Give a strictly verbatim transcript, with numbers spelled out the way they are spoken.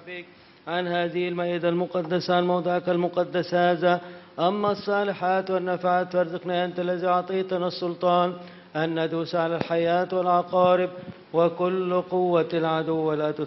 بك عن هذه المائدة المقدسة عن موضعك المقدس هذا. أما الصالحات والنفعات فارزقنا أنت الذي أعطيتنا السلطان أن ندوس على الحياة والعقارب وكل قوة العدو ولا